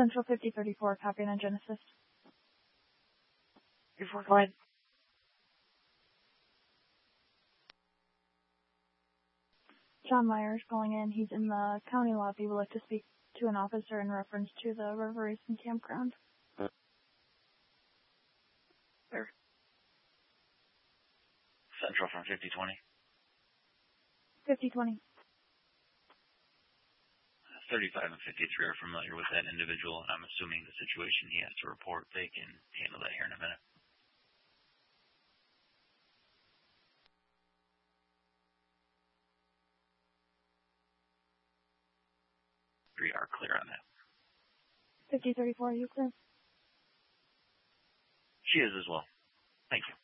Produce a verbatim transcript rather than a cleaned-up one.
Central fifty thirty-four, copy on Genesis. Before, go ahead. John Myers calling in. He's in the county lobby. Would like to speak to an officer in reference to the River Racing Campground. There. Central from fifty twenty. fifty twenty. thirty-five and fifty-three are familiar with that individual, and I'm assuming the situation he has to report, they can handle that here in a minute. We are clear on that. fifty thirty-four, are you clear? She is as well. Thank you.